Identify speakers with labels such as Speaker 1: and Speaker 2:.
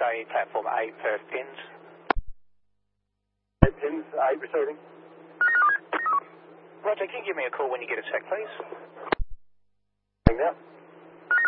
Speaker 1: Runway, platform 8, first pins.
Speaker 2: 8 pins, 8 receiving.
Speaker 1: Roger, can you give me a call when you get a sec, please?
Speaker 2: Now.